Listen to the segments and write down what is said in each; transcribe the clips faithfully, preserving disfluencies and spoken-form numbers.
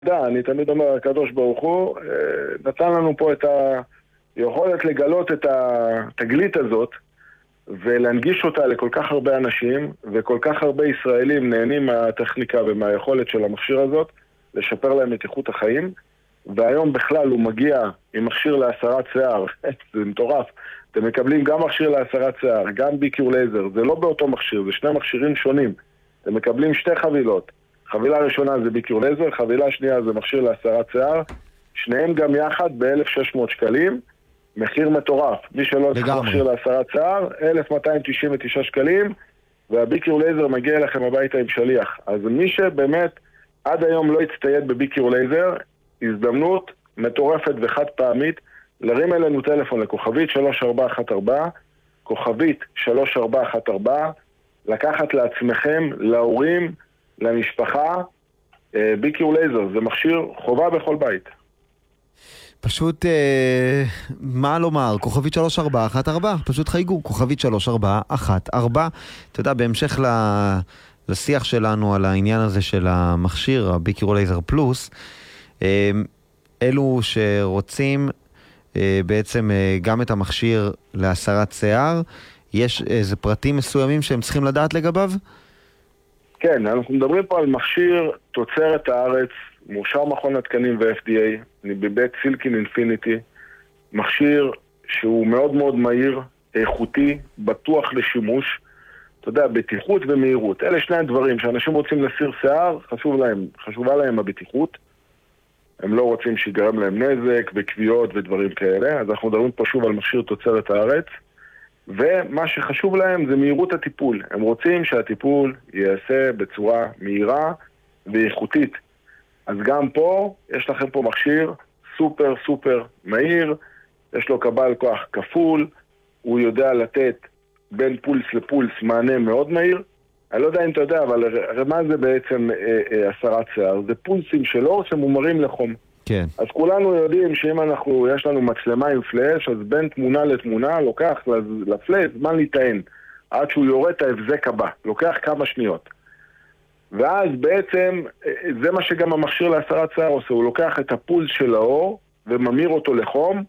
אני תמיד אומר, הקדוש ברוך הוא נתן לנו פה את היכולת לגלות את התגלית הזאת ולהנגיש אותה לכל כך הרבה אנשים, וכל כך הרבה ישראלים נהנים מהטכניקה ומהיכולת של המכשיר הזאת לשפר להם את איכות החיים. והיום בכלל הוא מגיע עם מכשיר להסרת שיער. זה מטורף. אתם מקבלים גם מכשיר להסרת שיער, גם ביקיור לייזר. זה לא באותו מכשיר, זה שני מכשירים שונים. אתם מקבלים שתי חבילות. חבילה ראשונה זה ביקיור לייזר, חבילה שנייה זה מכשיר להסרת שיער. שניהם גם יחד ב-אלף ושש מאות שקלים. מחיר מטורף. מי שלא צריך מכשיר להסרת שיער, אלף מאתיים תשעים ותשעה שקלים, והביקיור לייזר מגיע אליכם הביתה עם שליח. אז מי שבאמת עד היום לא הצטייד בביקיור לייזר, הזדמנות מטורפת וחד פעמית, להרים אלינו טלפון לכוכבית שלוש ארבע אחת ארבע, כוכבית שלוש ארבע אחת ארבע, לקחת לעצמכם, להורים, למשפחה, ביקיור לייזר. זה מכשיר חובה בכל בית. פשוט, אה, מה לומר, כוכבית שלוש ארבע אחת ארבע, פשוט חייגו, כוכבית שלוש ארבע אחת ארבע. אתה יודע, בהמשך ל, לשיח שלנו על העניין הזה של המכשיר, הביקיור לייזר פלוס, אה, אלו שרוצים אה, בעצם אה, גם את המכשיר להסרת שיער, יש איזה פרטים מסוימים שהם צריכים לדעת לגביו? כן, אנחנו מדברים פה על מכשיר תוצרת הארץ, מאושר מכון התקנים ו-אף די איי, אני בבית סילקין אינפיניטי, מכשיר שהוא מאוד מאוד מהיר, איכותי, בטוח לשימוש, אתה יודע, בטיחות ומהירות. אלה שני הדברים שאנשים רוצים להסיר שיער, חשוב להם, חשובה להם הבטיחות, הם לא רוצים שיגרם להם נזק וקביעות ודברים כאלה, אז אנחנו מדברים פה שוב על מכשיר תוצרת הארץ, ומה שחשוב להם זה מהירות הטיפול. הם רוצים שהטיפול ייעשה בצורה מהירה ואיכותית. אז גם פה, יש לכם פה מכשיר סופר סופר מהיר, יש לו קבל כוח כפול, הוא יודע לתת בין פולס לפולס מענה מאוד מהיר. אני לא יודע אם אתה יודע, אבל מה זה בעצם אה, אה, הסרת שיער? זה פולסים שלו שמומרים לחום. כן. אז כולנו יודעים שאם אנחנו, יש לנו מצלמה עם פלאש, אז בין תמונה לתמונה לוקח לפלאש זמן להיטען, עד שהוא יורד את ההבזק הבא, לוקח כמה שניות. ואז בעצם, זה מה שגם המכשיר להסרת שיער עושה, הוא לוקח את הפולס של האור וממיר אותו לחום,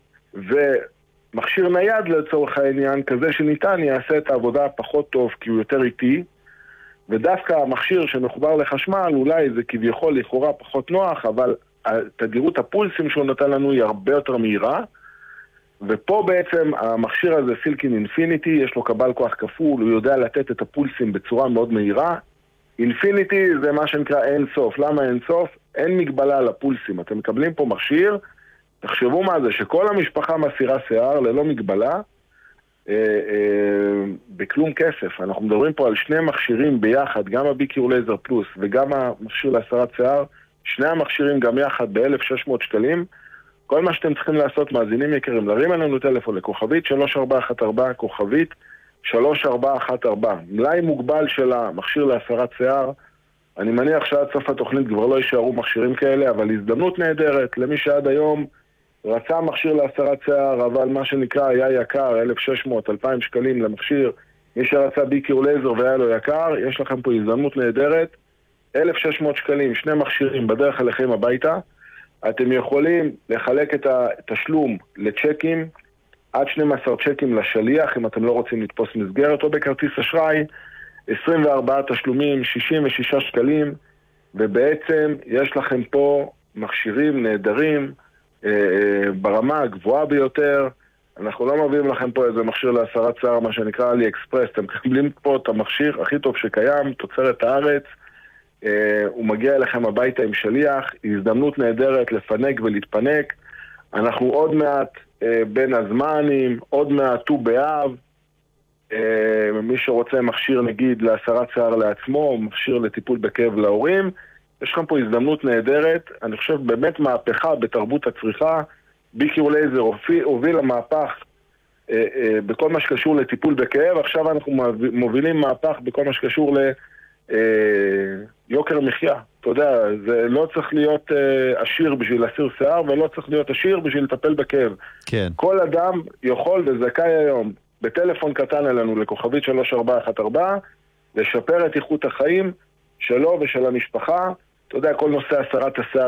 ומכשיר נייד לצורך העניין כזה שניתן יעשה את העבודה פחות טוב כי הוא יותר איטי, ודווקא המכשיר שמחובר לחשמל אולי זה כביכול לכאורה פחות נוח, אבל תדירות הפולסים שהוא נותן לנו היא הרבה יותר מהירה, ופה בעצם המכשיר הזה סילקין אינפיניטי, יש לו קבל כוח כפול, הוא יודע לתת את הפולסים בצורה מאוד מהירה. אינפיניטי זה מה שנקרא אין סוף. למה אין סוף? אין מגבלה לפולסים. אתם מקבלים פה מכשיר, תחשבו מה זה, שכל המשפחה מסירה שיער ללא מגבלה, אה, אה, בכלום כסף. אנחנו מדברים פה על שני מכשירים ביחד, גם הביקיור לייזר פלוס וגם המכשיר להסרת שיער, שני המכשירים גם יחד ב-אלף ושש מאות שקלים. כל מה שאתם צריכים לעשות, מאזינים יקרים, להרים אלינו טלפון לכוכבית שלוש ארבע אחת ארבע, כוכבית שלוש ארבע אחת ארבע. מלאי מוגבל של המכשיר להסרת שיער. אני מניח שעד סוף התוכנית כבר לא יישארו מכשירים כאלה, אבל הזדמנות נהדרת למי שעד היום רצה מכשיר להסרת שיער, אבל מה שנקרא היה יקר, אלף ושש מאות אלפיים שקלים למכשיר. מי שרצה ביקיור לייזר והיה לו יקר, יש לכם פה הזדמנות נהדרת, אלף ושש מאות שקלים, שני מכשירים בדרך אליכם הביתה. אתם יכולים לחלק את התשלום לצ'קים, עד שנים עשר צ'קים לשליח, אם אתם לא רוצים לתפוס מסגרת, או בכרטיס אשראי, עשרים וארבעה תשלומים, שישים ושישה שקלים, ובעצם יש לכם פה מכשירים נהדרים, אה, אה, ברמה הגבוהה ביותר. אנחנו לא מביאים לכם פה איזה מכשיר להסרת שיער, מה שנקרא אלי אקספרס, אתם מקבלים פה את המכשיר הכי טוב שקיים, תוצרת הארץ, אה, הוא מגיע אליכם הביתה עם שליח, הזדמנות נהדרת לפנק ולהתפנק. אנחנו עוד מעט אה, בין הזמנים, עוד מעט ט"ו באב, אה, מי שרוצה מכשיר נגיד להסרת שיער לעצמו, מכשיר לטיפול בכאב להורים, יש לכם פה הזדמנות נהדרת. אני חושב באמת מהפכה בתרבות הצריכה. ביקיור לייזר הוביל המהפך אה, אה, בכל מה שקשור לטיפול בכאב, עכשיו אנחנו מובילים מהפך בכל מה שקשור ל... יוקר מחיה. אתה יודע, זה לא צריך להיות uh, עשיר בשביל להסיר שיער, ולא צריך להיות עשיר בשביל לטפל בכאב. כן. כל אדם יכול וזכאי היום בטלפון קטן אלינו לכוכבית שלוש ארבע אחת ארבע לשפר את איכות החיים שלו ושל המשפחה, אתה יודע, כל נושא הסרת השיער